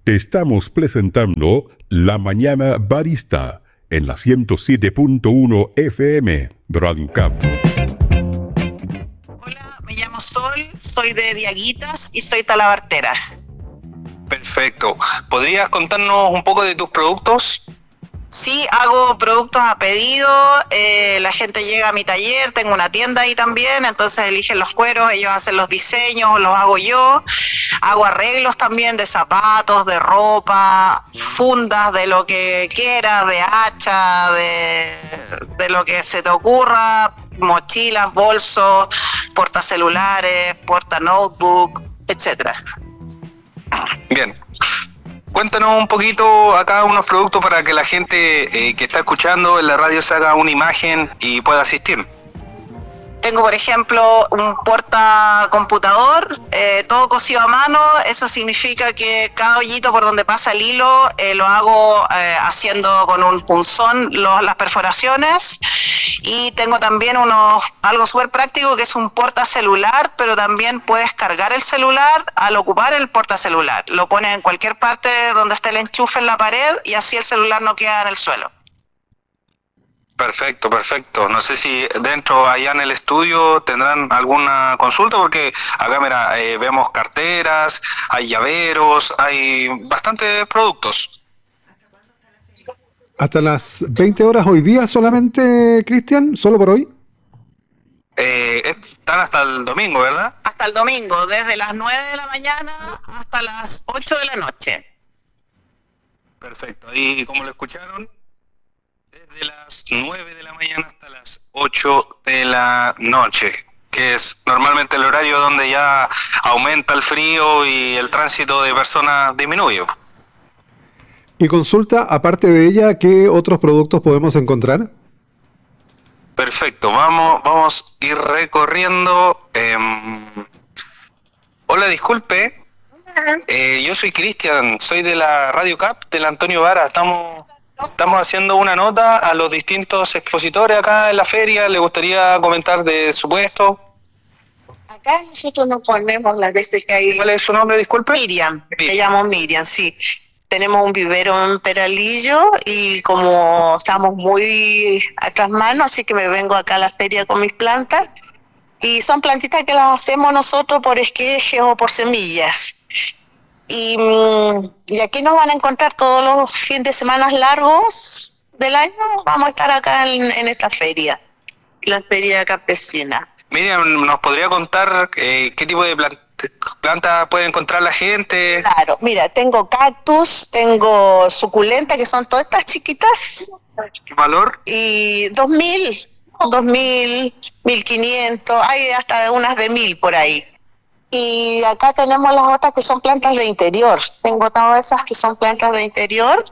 Estamos presentando La Mañana Barista en la 107.1 FM Radio Cap. Hola, me llamo Sol, soy de Diaguitas y soy talabartera. Perfecto. ¿Podrías contarnos un poco de tus productos? Sí, hago productos a pedido, la gente llega a mi taller, tengo una tienda ahí también, entonces eligen los cueros, ellos hacen los diseños, los hago yo, hago arreglos también de zapatos, de ropa, fundas, de lo que quieras, de hacha, de lo que se te ocurra, mochilas, bolsos, portacelulares, porta-notebook, etcétera. Bien. Cuéntanos un poquito acá unos productos para que la gente que está escuchando en la radio se haga una imagen y pueda asistir. Tengo, por ejemplo, un portacomputador, todo cosido a mano. Eso significa que cada hoyito por donde pasa el hilo lo hago haciendo con un punzón las perforaciones. Y tengo también algo súper práctico que es un portacelular, pero también puedes cargar el celular al ocupar el portacelular. Lo pones en cualquier parte donde esté el enchufe en la pared y así el celular no queda en el suelo. Perfecto, perfecto. No sé si dentro, allá en el estudio, tendrán alguna consulta, porque acá, mira, vemos carteras, hay llaveros, hay bastantes productos. ¿Hasta las 20 horas hoy día solamente, Cristian? ¿Solo por hoy? Están hasta el domingo, ¿verdad? Hasta el domingo, desde las 9 de la mañana hasta las 8 de la noche. Perfecto. Y como lo escucharon, desde las 9 de la mañana hasta las 8 de la noche, que es normalmente el horario donde ya aumenta el frío y el tránsito de personas disminuye. Y consulta, aparte de ella, ¿qué otros productos podemos encontrar? Perfecto, vamos a ir recorriendo. Hola, disculpe. Yo soy Cristian, soy de la Radio Cap, del Antonio Vara. Estamos haciendo una nota a los distintos expositores acá en la feria. ¿Le gustaría comentar de su puesto? Acá nosotros nos ponemos las veces que hay... ¿Cuál es su nombre, disculpe? Miriam, me llamo Miriam, sí. Tenemos un vivero en Peralillo y como estamos muy atrás mano, así que me vengo acá a la feria con mis plantas. Y son plantitas que las hacemos nosotros por esquejes o por semillas. Y aquí nos van a encontrar todos los fines de semana largos del año. Vamos a estar acá en esta feria, la feria campesina. Miriam, ¿nos podría contar qué tipo de planta puede encontrar la gente? Claro, mira, tengo cactus, tengo suculenta, que son todas estas chiquitas. ¿Qué valor? Y 2.000, 1.500, hay hasta unas de 1.000 por ahí. Y acá tenemos las otras que son plantas de interior. Tengo todas esas que son plantas de interior.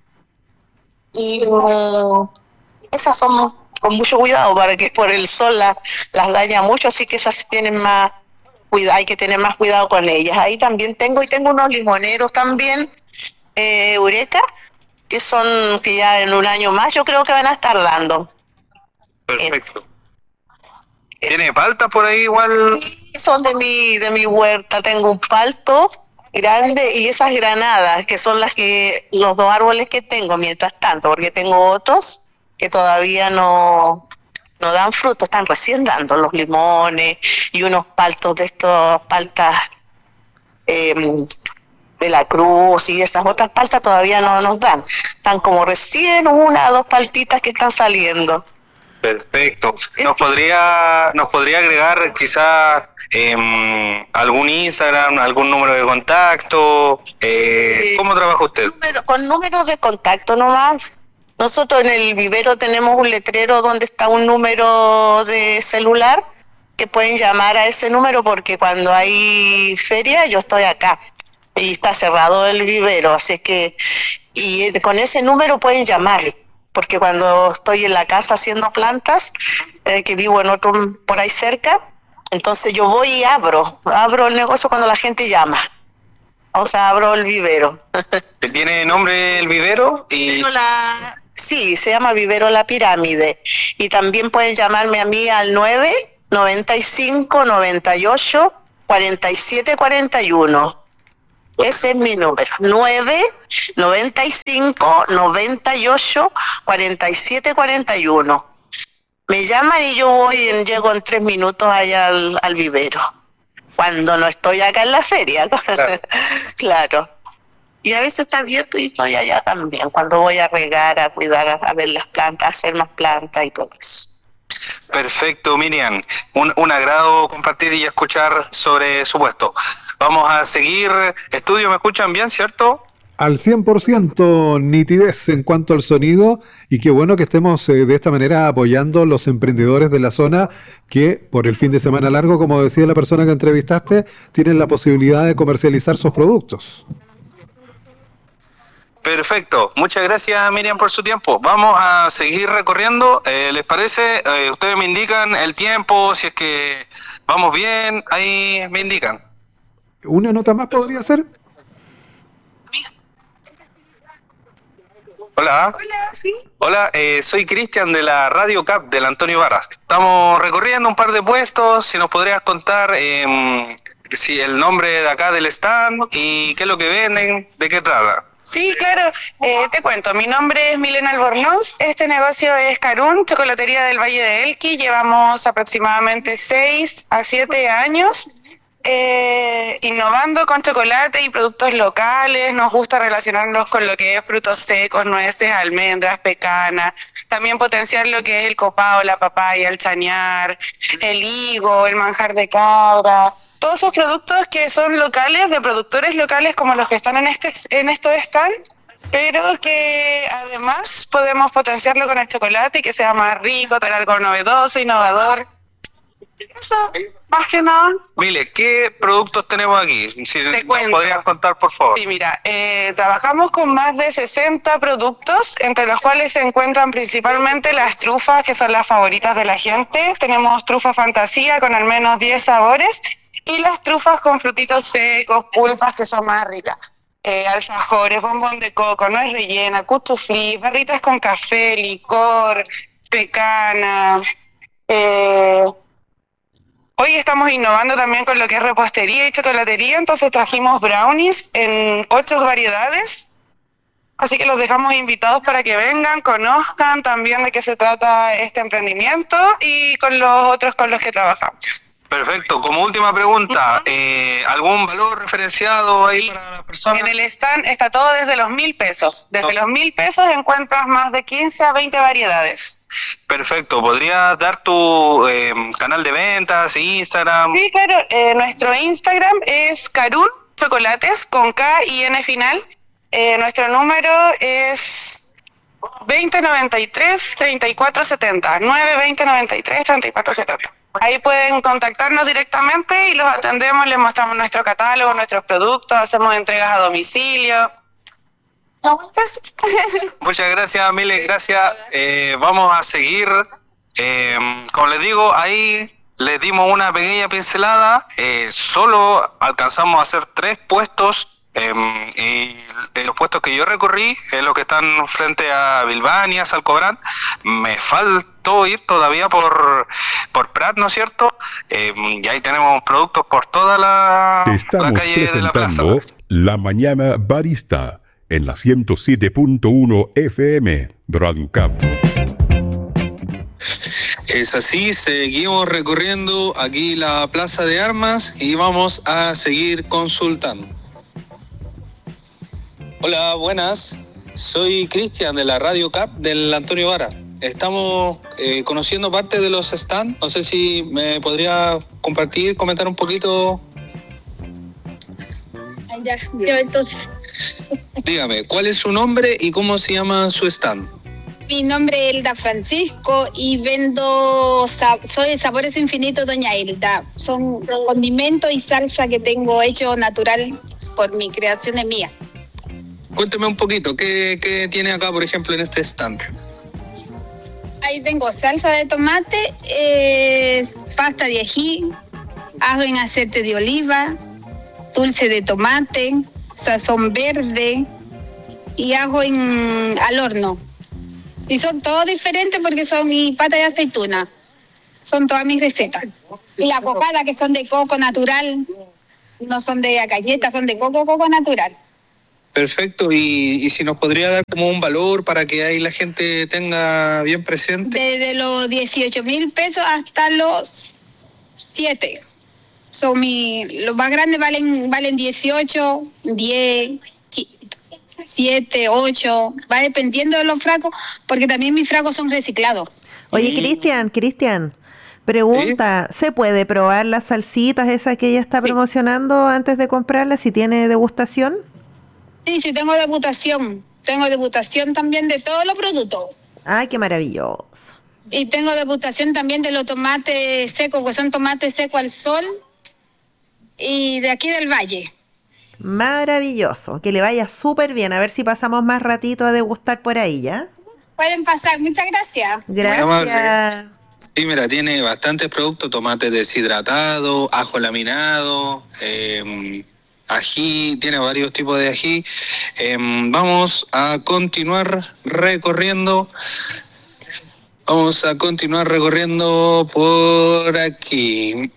Y esas son con mucho cuidado, para que por el sol las daña mucho, así que esas tienen más cuidado, hay que tener más cuidado con ellas. Ahí también tengo unos limoneros también, Eureka, que ya en un año más yo creo que van a estar dando. Perfecto. ¿Tiene palta por ahí igual? Sí, son de mi huerta. Tengo un palto grande y esas granadas, que son los dos árboles que tengo mientras tanto, porque tengo otros que todavía no dan fruto, están recién dando los limones y unos paltos de estos paltas de la Cruz, y esas otras paltas todavía no nos dan. Están como recién 1 o 2 paltitas que están saliendo. Perfecto. ¿Nos podría agregar quizás algún Instagram, algún número de contacto? ¿Cómo trabaja usted? Con números de contacto nomás. Nosotros en el vivero tenemos un letrero donde está un número de celular que pueden llamar a ese número, porque cuando hay feria yo estoy acá y está cerrado el vivero, así que con ese número pueden llamar, porque cuando estoy en la casa haciendo plantas, que vivo en otro por ahí cerca, entonces yo voy y abro el negocio cuando la gente llama. O sea, abro el vivero. ¿Tiene nombre el vivero? Sí, se llama Vivero La Pirámide. Y también pueden llamarme a mí al 995 98 47 41. Ese es mi número, 995-98-47-41. Me llaman y yo llego en 3 minutos allá al vivero, cuando no estoy acá en la feria. Claro. Claro. Y a veces está abierto y estoy allá también, cuando voy a regar, a cuidar, a ver las plantas, a hacer más plantas y todo eso. Perfecto, Miriam. Un agrado compartir y escuchar sobre su puesto. Vamos a seguir. Estudio, ¿me escuchan bien, cierto? Al 100% nitidez en cuanto al sonido, y qué bueno que estemos de esta manera apoyando los emprendedores de la zona que por el fin de semana largo, como decía la persona que entrevistaste, tienen la posibilidad de comercializar sus productos. Perfecto, muchas gracias, Miriam, por su tiempo. Vamos a seguir recorriendo, ¿les parece? Ustedes me indican el tiempo, si es que vamos bien, ahí me indican. ¿Una nota más podría ser? Hola. Hola, sí. Hola, soy Cristian de la Radio CAP, del Antonio Varas. Estamos recorriendo un par de puestos, si nos podrías contar si el nombre de acá del stand y qué es lo que venden, de qué trata. Sí, claro, te cuento, mi nombre es Milena Albornoz, este negocio es Carún, Chocolatería del Valle de Elqui, llevamos aproximadamente 6 a 7 años innovando con chocolate y productos locales. Nos gusta relacionarnos con lo que es frutos secos, nueces, almendras, pecanas, también potenciar lo que es el copao, la papaya, el chañar, el higo, el manjar de cabra. Todos esos productos que son locales, de productores locales como los que están en estos stands, pero que además podemos potenciarlo con el chocolate y que sea más rico, tener algo novedoso, innovador. Eso, más que nada. Mire, ¿qué productos tenemos aquí? Si Te nos cuento. podrían contar, por favor. Sí, mira, trabajamos con más de 60 productos, entre los cuales se encuentran principalmente las trufas, que son las favoritas de la gente. Tenemos trufa fantasía con al menos 10 sabores, y las trufas con frutitos secos, pulpas, que son más ricas. Alfajores, bombón de coco, nuez rellena, cutuflí, barritas con café, licor, pecana. Hoy estamos innovando también con lo que es repostería y chocolatería, entonces trajimos brownies en 8 variedades. Así que los dejamos invitados para que vengan, conozcan también de qué se trata este emprendimiento y con los otros con los que trabajamos. Perfecto. Como última pregunta, ¿algún valor referenciado ahí para las personas? En el stand está todo desde los 1.000 pesos. Desde los 1.000 pesos encuentras más de 15 a 20 variedades. Perfecto. ¿Podrías dar tu canal de ventas, Instagram? Sí, claro. Nuestro Instagram es Carún Chocolates con K y N final. Nuestro número es 2093-3470. 92093-3470. Ahí pueden contactarnos directamente y los atendemos, les mostramos nuestro catálogo, nuestros productos, hacemos entregas a domicilio. Muchas gracias, Mile, gracias. Vamos a seguir. Como les digo, ahí les dimos una pequeña pincelada. Solo alcanzamos a hacer 3 puestos. Y los puestos que yo recorrí, los que están frente a Bilbania, Salcobrán, me faltó ir todavía por Prat, ¿no es cierto? Y ahí tenemos productos por toda la calle de la plaza. Estamos presentando La Mañana Barista en la 107.1 FM Broadcap. Es así, seguimos recorriendo aquí la Plaza de Armas y vamos a seguir consultando. Hola, buenas. Soy Cristian de la Radio CAP del Antonio Vara. Estamos conociendo parte de los stands. No sé si me podría comentar un poquito. Ya, entonces. Dígame, ¿cuál es su nombre y cómo se llama su stand? Mi nombre es Elda Francisco y soy de Sabores Infinitos Doña Elda. Son condimentos y salsa que tengo hecho natural por mi creación mía. Cuénteme un poquito, ¿qué tiene acá, por ejemplo, en este stand? Ahí tengo salsa de tomate, pasta de ají, ajo en aceite de oliva, dulce de tomate, sazón verde y ajo al horno. Y son todos diferentes porque son y pata de aceituna. Son todas mis recetas. Y la cocada, que son de coco natural. no son de galleta, son de coco natural. Perfecto, y si nos podría dar como un valor para que ahí la gente tenga bien presente. Desde los 18.000 pesos hasta los 7. Los más grandes valen 18, 10, 7, 8. Va dependiendo de los frascos, porque también mis frascos son reciclados. Oye, Cristian, pregunta, ¿se puede probar las salsitas esas que ella está promocionando antes de comprarlas, si tiene degustación? Sí, tengo degustación. Tengo degustación también de todos los productos. Ay, qué maravilloso. Y tengo degustación también de los tomates secos, que son tomates secos al sol, y de aquí del valle. Maravilloso, que le vaya súper bien. A ver si pasamos más ratito a degustar por ahí, ¿ya? Pueden pasar, muchas gracias. Gracias. Sí, mira, tiene bastantes productos, tomate deshidratado, ajo laminado, ají, tiene varios tipos de ají. Vamos a continuar recorriendo por aquí.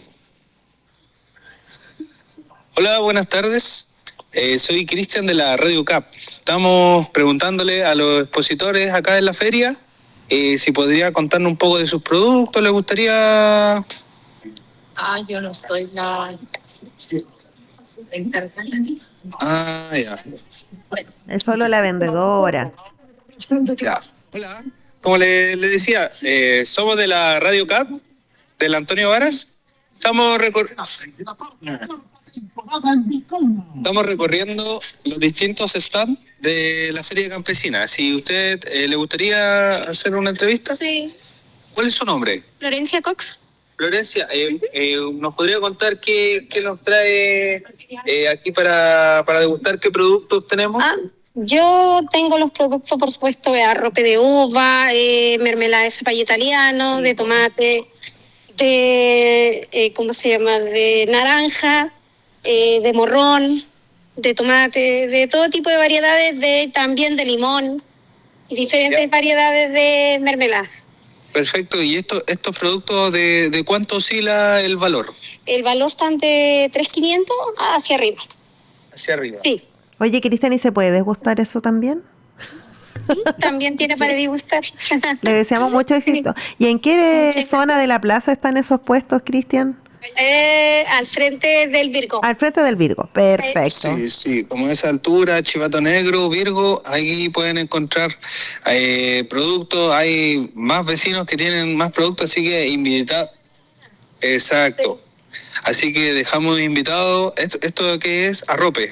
Hola, buenas tardes. Soy Cristian de la Radio CAP. Estamos preguntándole a los expositores acá en la feria si podría contarnos un poco de sus productos. ¿Le gustaría? Yo no soy la encargada. Ya. Es solo la vendedora. Ya. Hola. Como le decía, somos de la Radio CAP, del Antonio Varas. Estamos recorriendo los distintos stands de la Feria Campesina. Si usted le gustaría hacer una entrevista. Sí. ¿Cuál es su nombre? Florencia Cox. Florencia, ¿nos podría contar qué nos trae aquí para degustar qué productos tenemos? Yo tengo los productos, por supuesto, de arrope de uva, mermelada de zapallo italiano, de tomate, de, ¿cómo se llama?, de naranja, de morrón, de tomate, de todo tipo de variedades, también de limón, y diferentes variedades de mermelada. Perfecto, ¿y estos productos de cuánto oscila el valor? El valor está de 3.500 hacia arriba. Hacia arriba. Sí. Oye, Cristian, ¿y se puede degustar eso también? Sí, también tiene para degustar. Le deseamos mucho éxito. ¿Y en qué zona de la plaza están esos puestos, Cristian? Al frente del Virgo. Al frente del Virgo, perfecto. Sí, como a esa altura, Chivato Negro, Virgo, ahí pueden encontrar productos, hay más vecinos que tienen más productos, así que invitados. Exacto. Sí. Así que dejamos invitado, ¿esto qué es? Arrope.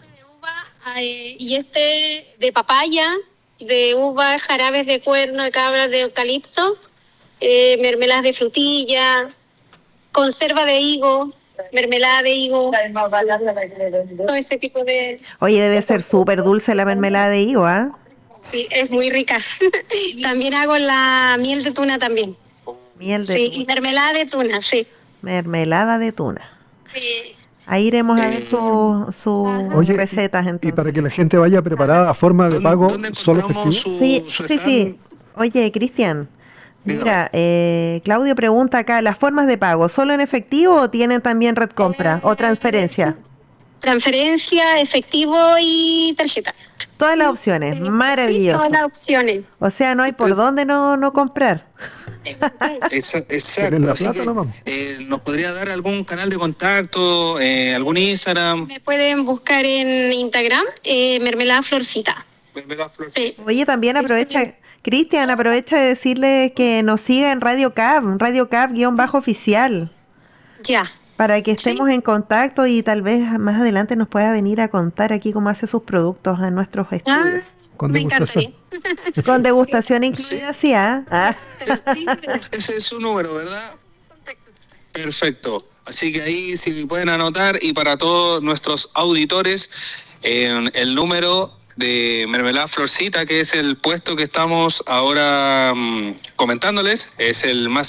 Y de papaya, de uva, jarabes de cuerno, de cabras, de eucalipto, mermeladas de frutilla, conserva de higo, mermelada de higo, todo ese tipo de... Oye, debe ser súper dulce la mermelada de higo, ¿ah? Sí, es muy rica. También hago la miel de tuna también. Miel de tuna. Y mermelada de tuna, sí. Mermelada de tuna. Sí. Ahí iremos a ver sus recetas entonces. Y para que la gente vaya preparada a forma de pago solo efectivo. Sí. Oye, Cristian, mira, Claudio pregunta acá, ¿las formas de pago solo en efectivo o tienen también red compra o transferencia? Transferencia, efectivo y tarjeta. Todas las opciones, maravilloso. Todas las opciones. O sea, no hay por dónde no comprar. Exacto. La plata nomás. ¿Nos podría dar algún canal de contacto, algún Instagram? Me pueden buscar en Instagram, Mermelada Florcita. Mermelada Florcita. Sí. Oye, también aprovecha, Cristian, aprovecha de decirle que nos siga en Radio Cap-oficial. Ya. Para que estemos en contacto y tal vez más adelante nos pueda venir a contar aquí cómo hace sus productos en nuestros estudios. Con degustación. Con degustación incluida, sí, Ese es su número, ¿verdad? Perfecto. Así que ahí si pueden anotar, y para todos nuestros auditores, el número de Mermelada Florcita, que es el puesto que estamos ahora comentándoles, es el más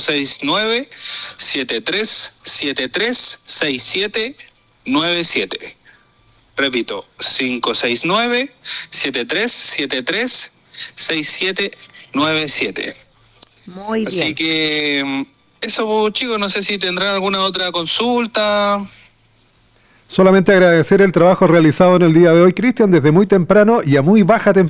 569-7373-6797. Repito, 569-7373-6797. Muy bien. Así que eso, chicos, no sé si tendrán alguna otra consulta. Solamente agradecer el trabajo realizado en el día de hoy, Cristian, desde muy temprano y a muy baja temperatura.